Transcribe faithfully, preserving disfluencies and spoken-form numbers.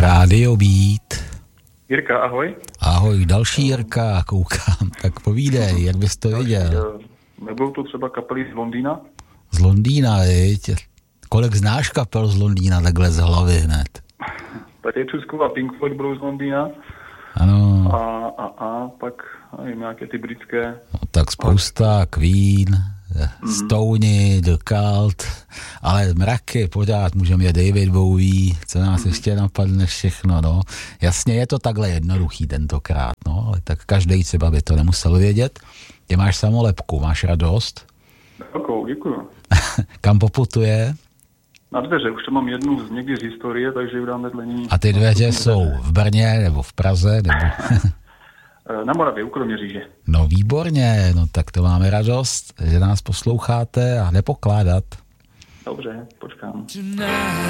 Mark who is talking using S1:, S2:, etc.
S1: Rádio Beat.
S2: Jirka, ahoj.
S1: Ahoj, další Jirka, koukám. Tak povídej, jak bys to viděl?
S2: Nebudou to třeba kapely z Londýna?
S1: Z Londýna, viď? Kolik znáš kapel z Londýna takhle z hlavy hned?
S2: Tak je Čusková Pink Floyd budou z Londýna.
S1: Ano.
S2: A, a, a pak nevím, nějaké ty britské.
S1: No, tak spousta, Queen, mm-hmm. Stoney, The Cult, ale mraky, pořád můžeme je David Bowie, co nás mm-hmm. ještě napadne všechno, no. Jasně, je to takhle jednoduchý tentokrát, no, ale tak každý třeba by to nemusel vědět. Ty máš samolepku, máš radost?
S2: Velkou, děkuju.
S1: Kam poputuje?
S2: Na dveře, už to mám jednu z někdy z historie, takže ji dám vedle ní.
S1: A ty dveře jsou v Brně, nebo v Praze, nebo...
S2: Na Moravě, u Kroměříže.
S1: No výborně, no tak to máme radost, že nás posloucháte a nepokládat.
S2: Dobře, počkám.